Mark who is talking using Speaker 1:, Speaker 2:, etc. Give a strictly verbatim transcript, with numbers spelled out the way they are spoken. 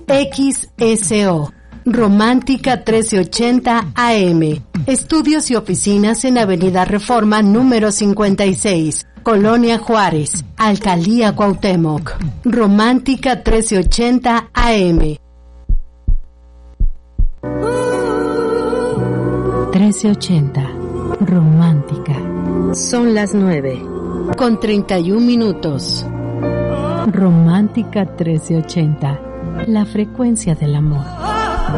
Speaker 1: X S O. Romántica trece ochenta A M. Estudios y oficinas en Avenida Reforma número cincuenta y seis, Colonia Juárez, Alcaldía Cuauhtémoc. Romántica trece ochenta A M.
Speaker 2: trece ochenta. Romántica.
Speaker 1: Son las nueve, con treinta y un minutos.
Speaker 2: Romántica trece ochenta. La frecuencia del amor.